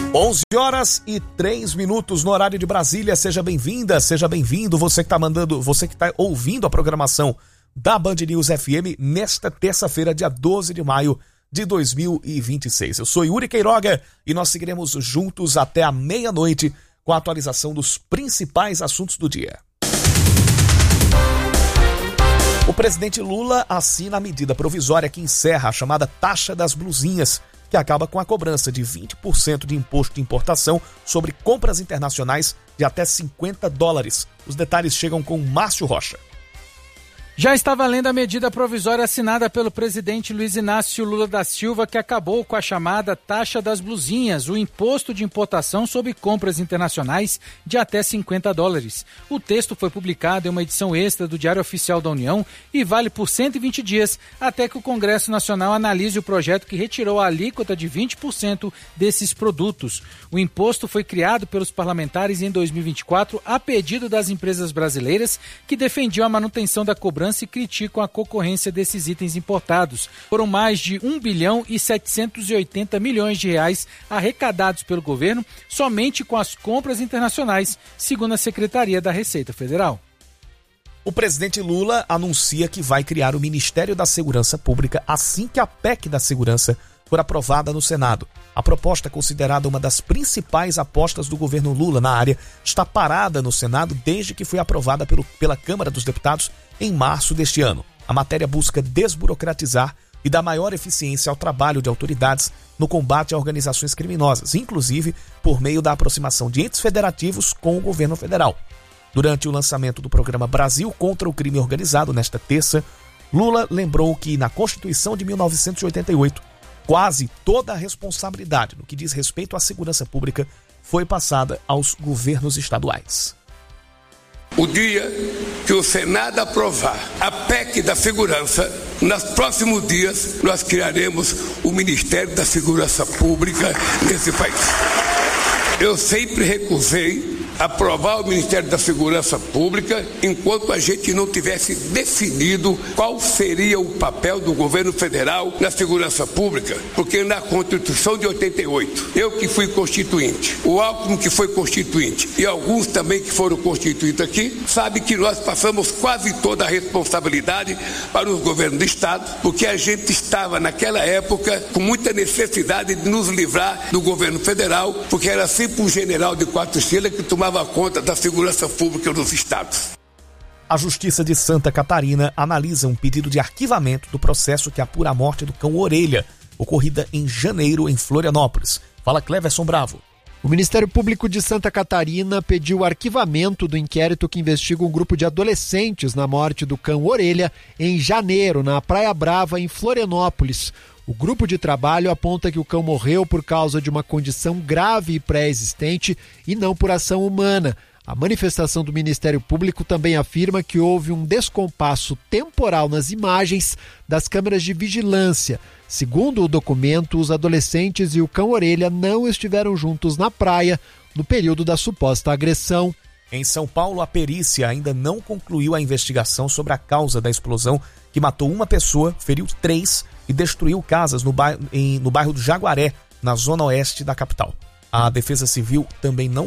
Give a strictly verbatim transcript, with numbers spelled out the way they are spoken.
onze horas e três minutos no horário de Brasília. Seja bem-vinda, seja bem-vindo. Você que está mandando, você que está ouvindo a programação da Band News F M nesta terça-feira, dia doze de maio de dois mil e vinte e seis. Eu sou Yuri Queiroga e nós seguiremos juntos até a meia-noite com a atualização dos principais assuntos do dia. O presidente Lula assina a medida provisória que encerra a chamada taxa das blusinhas, que acaba com a cobrança de vinte por cento de imposto de importação sobre compras internacionais de até cinquenta dólares. Os detalhes chegam com Márcio Rocha. Já está valendo a medida provisória assinada pelo presidente Luiz Inácio Lula da Silva, que acabou com a chamada taxa das blusinhas, o imposto de importação sobre compras internacionais de até cinquenta dólares. O texto foi publicado em uma edição extra do Diário Oficial da União e vale por cento e vinte dias até que o Congresso Nacional analise o projeto que retirou a alíquota de vinte por cento desses produtos. O imposto foi criado pelos parlamentares em dois mil e vinte e quatro a pedido das empresas brasileiras que defendiam a manutenção da cobrança e criticam a concorrência desses itens importados. Foram mais de um bilhão e setecentos e oitenta milhões de reais arrecadados pelo governo somente com as compras internacionais, segundo a Secretaria da Receita Federal. O presidente Lula anuncia que vai criar o Ministério da Segurança Pública assim que a P E C da Segurança for aprovada no Senado. A proposta, considerada uma das principais apostas do governo Lula na área, está parada no Senado desde que foi aprovada pelo, pela Câmara dos Deputados em março deste ano. A matéria busca desburocratizar e dar maior eficiência ao trabalho de autoridades no combate a organizações criminosas, inclusive por meio da aproximação de entes federativos com o governo federal. Durante o lançamento do programa Brasil contra o Crime Organizado, nesta terça, Lula lembrou que na Constituição de mil novecentos e oitenta e oito, quase toda a responsabilidade no que diz respeito à segurança pública foi passada aos governos estaduais. O dia que o Senado aprovar a P E C da Segurança, nos próximos dias nós criaremos o Ministério da Segurança Pública nesse país. Eu sempre recusei aprovar o Ministério da Segurança Pública enquanto a gente não tivesse definido qual seria o papel do governo federal na segurança pública, porque na Constituição de oitenta e oito, eu que fui constituinte, o Alckmin que foi constituinte e alguns também que foram constituintes aqui, sabe que nós passamos quase toda a responsabilidade para os governos do Estado, porque a gente estava naquela época com muita necessidade de nos livrar do governo federal, porque era sempre um general de quatro estrelas que tomava conta da segurança pública dos estados. A Justiça de Santa Catarina analisa um pedido de arquivamento do processo que apura a morte do cão Orelha, ocorrida em janeiro em Florianópolis. Fala Cleverson Bravo. O Ministério Público de Santa Catarina pediu o arquivamento do inquérito que investiga um grupo de adolescentes na morte do cão Orelha em janeiro, na Praia Brava, em Florianópolis. O grupo de trabalho aponta que o cão morreu por causa de uma condição grave e pré-existente e não por ação humana. A manifestação do Ministério Público também afirma que houve um descompasso temporal nas imagens das câmeras de vigilância. Segundo o documento, os adolescentes e o cão-orelha não estiveram juntos na praia no período da suposta agressão. Em São Paulo, a perícia ainda não concluiu a investigação sobre a causa da explosão que matou uma pessoa, feriu três e destruiu casas no bairro, em, no bairro do Jaguaré, na zona oeste da capital. A Defesa Civil também não